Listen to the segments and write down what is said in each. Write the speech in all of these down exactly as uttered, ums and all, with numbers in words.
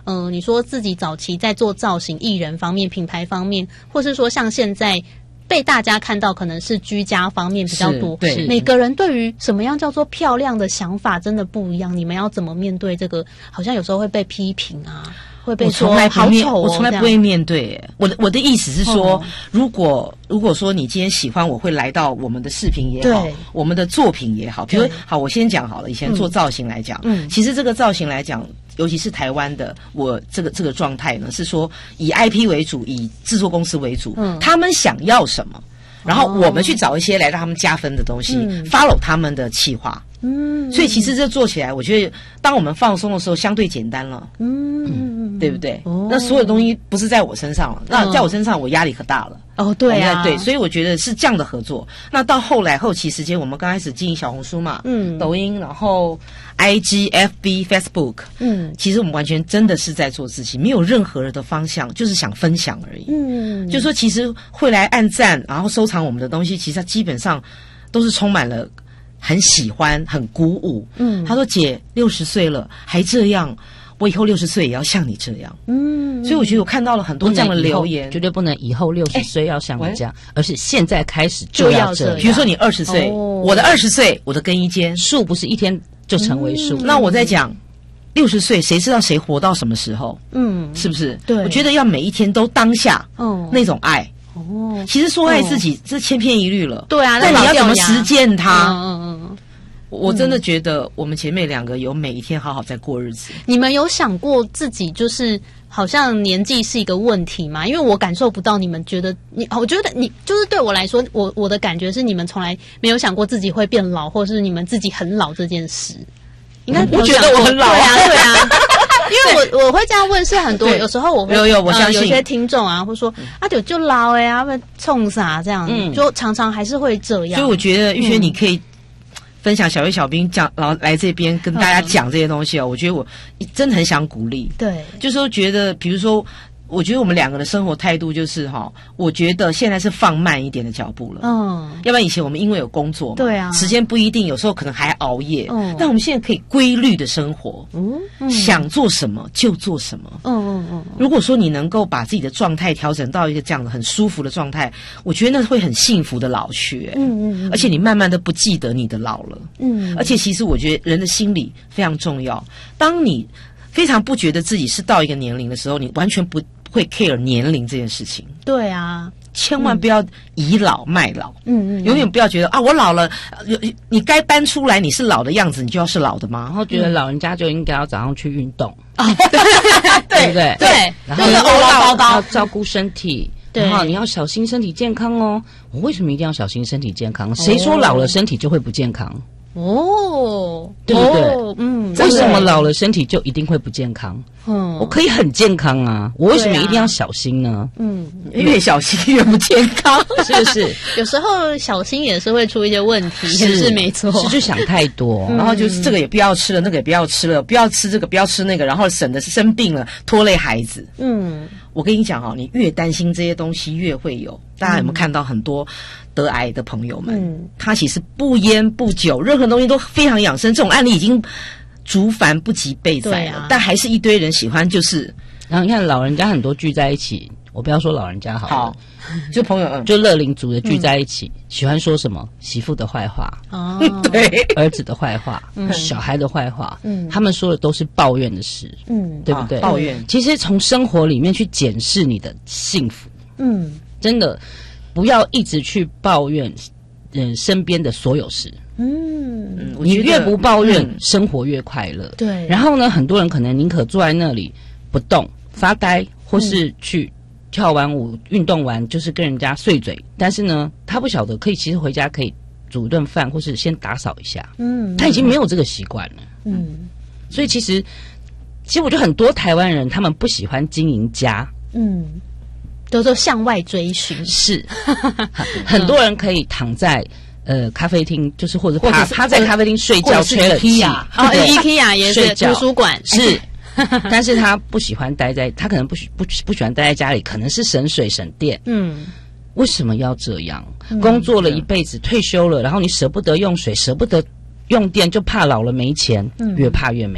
呃，你说自己早期在做造型艺人方面、品牌方面，或是说像现在被大家看到可能是居家方面比较多， 对， 每个人对于什么样叫做漂亮的想法真的不一样，你们要怎么面对这个？好像有时候会被批评啊，会被说好丑哦， 我从来不会面对。我的我的意思是说， 哦、 如果如果说你今天喜欢，我会来到我们的视频也好，我们的作品也好，比如好，我先讲好了，以前做造型来讲，嗯，其实这个造型来讲。尤其是台湾的，我这个这个状态呢，是说以 I P 为主，以制作公司为主，嗯，他们想要什么，然后我们去找一些来让他们加分的东西、嗯、follow 他们的企划，嗯，所以其实这做起来，我觉得当我们放松的时候，相对简单了，嗯，嗯对不对、哦？那所有东西不是在我身上了，那在我身上，我压力可大了。 哦，对啊， 对，所以我觉得是这样的合作。那到后来后期时间，我们刚开始经营小红书嘛，嗯，抖音，然后 I G、F B、Facebook， 嗯，其实我们完全真的是在做自己，没有任何的方向，就是想分享而已。嗯，就说其实会来按赞，然后收藏我们的东西，其实它基本上都是充满了很喜欢、很鼓舞。嗯，他说：“姐六十岁了还这样。”我以后六十岁也要像你这样，嗯，所以我觉得我看到了很多这样的留言， 绝对不能以后六十岁要像你这样，而是现在开始就要这样。 比如说你二十岁，我的二十岁，我的更衣间树不是一天就成为树。 那我在讲六十岁，谁知道谁活到什么时候？嗯，是不是？对，我觉得要每一天都当下，哦，那种爱。哦，其实说爱自己这千篇一律了， 对啊， 但你要怎么实践它？嗯嗯嗯。我真的觉得我们前面两个有每一天好好在过日子。 你们有想过自己就是好像年纪是一个问题吗？因为我感受不到你们觉得你，我觉得你就是对我来说，我我的感觉是你们从来没有想过自己会变老，或是你们自己很老这件事。应该我觉得我很老啊，对啊，对啊。因为我我会这样问，是很多有时候我会有有我相信、 呃、有些听众啊，会说啊就就老哎呀，被冲啥这样，嗯，就常常还是会这样。 所以我觉得玉轩你可以。分享小月小兵讲，然后来这边跟大家讲这些东西哦、嗯，我觉得我真的很想鼓励。 对， 就是说觉得，比如说，我觉得我们两个的生活态度就是哈，我觉得现在是放慢一点的脚步了。嗯，要不然以前我们因为有工作嘛， 对啊， 时间不一定，有时候可能还熬夜。嗯，但我们现在可以规律的生活，嗯，嗯想做什么就做什么。嗯嗯嗯。如果说你能够把自己的状态调整到一个这样的很舒服的状态，我觉得那会很幸福的老去、欸。嗯嗯。而且你慢慢的不记得你的老了。嗯。而且其实我觉得人的心理非常重要。当你非常不觉得自己是到一个年龄的时候，你完全不会 care 年龄这件事情。 对啊， 千万不要倚老卖老。嗯嗯，永远不要觉得啊，我老了，你该搬出来，你是老的样子，你就要是老的吗？ 然后觉得老人家就应该要早上去运动啊，对对不对？ 对， 然后要照顾身体。然后你要小心身体健康哦。我为什么一定要小心身体健康？谁说老了身体就会不健康？哦，对不对？哦、嗯，为什么老了身体就一定会不健康？嗯，我可以很健康啊，我为什么一定要小心呢？ 嗯，越小心越不健康， 是不是？ 有时候小心也是会出一些问题，是是没错， 是就想太多， 然后就是这个也不要吃了，那个也不要吃了，不要吃这个，不要吃那个，然后省得是生病了拖累孩子。嗯，我跟你讲哈、哦，你越担心这些东西，越会有。大家有没有看到很多得癌的朋友们？嗯，他其实不烟不酒，任何东西都非常养生。这种案例已经竹繁不及备载了、啊，但还是一堆人喜欢。就是然后你看老人家很多聚在一起，我不要说老人家好了， 好就朋友， 就乐龄族的聚在一起、嗯，喜欢说什么媳妇的坏话， 哦，对， 儿子的坏话，嗯，小孩的坏话，嗯，他们说的都是抱怨的事，嗯，对不对？ 啊、抱怨。 其实从生活里面去检视你的幸福，嗯，真的不要一直去抱怨，嗯、呃，身边的所有事。嗯，你越不抱怨、嗯，生活越快乐。 对。 然后呢，很多人可能宁可坐在那里不动、发呆，或是去跳完舞、运动完，就是跟人家碎嘴。但是呢，他不晓得可以，其实回家可以煮一顿饭，或是先打扫一下。嗯。他已经没有这个习惯了。嗯。所以其实，其实我觉得很多台湾人他们不喜欢经营家。嗯。 都说向外追寻。 是。很多人可以躺在。呃，咖啡厅就是或者趴趴在咖啡厅睡觉，吹了气啊。哦 ，IKEA 也是图书馆是，但是他不喜欢待在，他可能不喜不不喜欢待在家里，可能是省水省电。嗯，为什么要这样？嗯、工作了一辈子，退休了，然后你舍不得用水，舍不得用电，就怕老了没钱，嗯、越怕越没钱。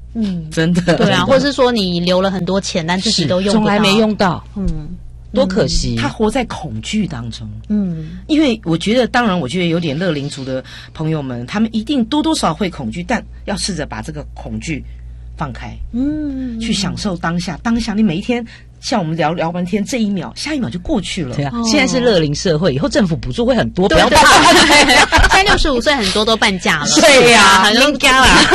嗯，真的， 对啊，或是说你留了很多钱，但自己都用不到， 从来没用到， 嗯， 多可惜。 他活在恐惧当中， 嗯， 因为我觉得，当然，我觉得有点乐龄族的朋友们，他们一定多多少少会恐惧，但要试着把这个恐惧放开，嗯，去享受当下。当下，你每一天。像我们聊聊完天，这一秒，下一秒就过去了。 对啊，哦、现在是乐龄社会，以后政府补助会很多， 不要怕。现在六十五岁很多都半价了。 对呀、啊， 很多加啦。